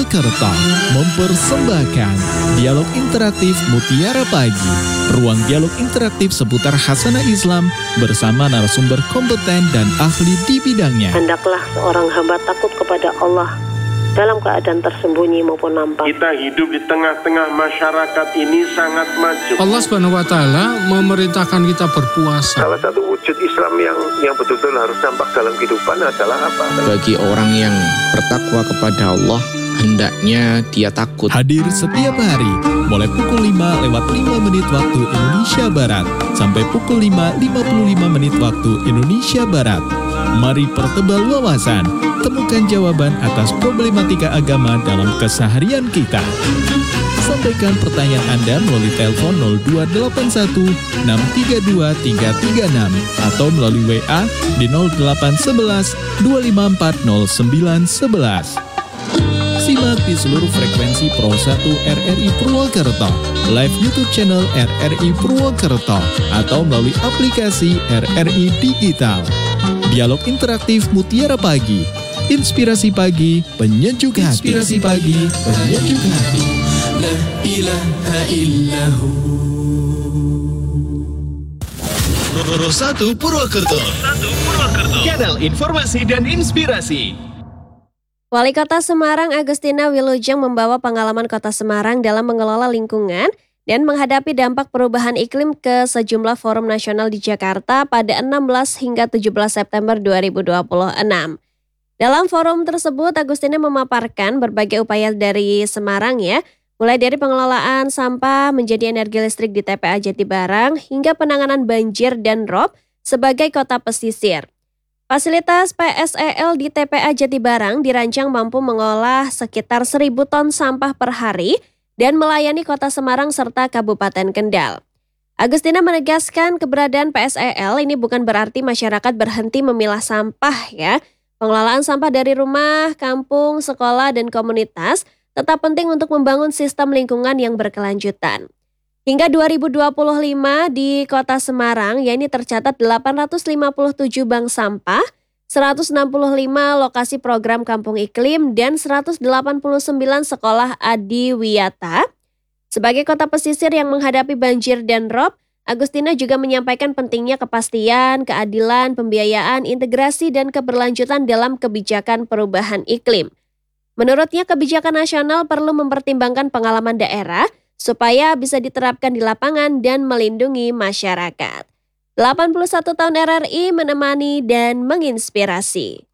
Purwakarta mempersembahkan dialog interaktif Mutiara Pagi. Ruang dialog interaktif seputar Hasanah Islam bersama narasumber kompeten dan ahli di bidangnya. Hendaklah seorang hamba takut kepada Allah dalam keadaan tersembunyi maupun nampak. Kita hidup di tengah-tengah masyarakat ini sangat maju. Allah Subhanahu wa taala memerintahkan kita berpuasa. Salah satu wujud Islam yang betul-betul harus nampak dalam kehidupan adalah apa? Bagi orang yang bertakwa kepada Allah, hendaknya dia takut. Hadir setiap hari mulai pukul 5:05 waktu Indonesia Barat sampai pukul 5:55 waktu Indonesia Barat. Mari pertebal wawasan, temukan jawaban atas problematika agama dalam keseharian kita. Sampaikan pertanyaan Anda melalui telepon 0281 632 336 atau melalui WA di 0811 254 0911. Simak di seluruh frekuensi Pro 1 RRI Purwakarta, live YouTube channel RRI Purwakarta, atau melalui aplikasi RRI Digital. Dialog interaktif Mutiara Pagi, inspirasi pagi, penyejuk hati. Inspirasi pagi, penyejuk hati. La ilaha illahu. Pro 1 Purwakarta, kanal informasi dan inspirasi. Wali Kota Semarang Agustina Wilujeng membawa pengalaman Kota Semarang dalam mengelola lingkungan dan menghadapi dampak perubahan iklim ke sejumlah forum nasional di Jakarta pada 16 hingga 17 September 2026. Dalam forum tersebut, Agustina memaparkan berbagai upaya dari Semarang mulai dari pengelolaan sampah menjadi energi listrik di TPA Jatibarang hingga penanganan banjir dan rob sebagai kota pesisir. Fasilitas PSEL di TPA Jatibarang dirancang mampu mengolah sekitar 1.000 ton sampah per hari dan melayani Kota Semarang serta Kabupaten Kendal. Agustina menegaskan keberadaan PSEL ini bukan berarti masyarakat berhenti memilah sampah Pengelolaan sampah dari rumah, kampung, sekolah, dan komunitas tetap penting untuk membangun sistem lingkungan yang berkelanjutan. Hingga 2025 di Kota Semarang, tercatat 857 bank sampah, 165 lokasi program kampung iklim, dan 189 sekolah adiwiyata. Sebagai kota pesisir yang menghadapi banjir dan rob, Agustina juga menyampaikan pentingnya kepastian, keadilan, pembiayaan, integrasi, dan keberlanjutan dalam kebijakan perubahan iklim. Menurutnya, kebijakan nasional perlu mempertimbangkan pengalaman daerah supaya bisa diterapkan di lapangan dan melindungi masyarakat. 81 tahun RRI menemani dan menginspirasi.